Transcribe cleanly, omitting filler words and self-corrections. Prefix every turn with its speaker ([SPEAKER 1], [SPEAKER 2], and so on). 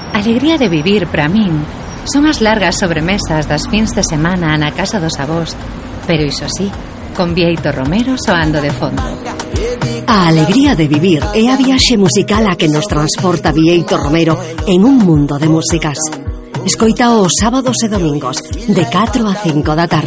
[SPEAKER 1] Alegría de vivir, para min, son as largas sobremesas das fins de semana na casa dos avós, pero iso sí, con Bieito Romero soando de fondo.
[SPEAKER 2] A alegría de vivir é a viaxe musical a que nos transporta Bieito Romero en un mundo de músicas. Escoita os sábados e domingos, de 4 a 5 da tarde.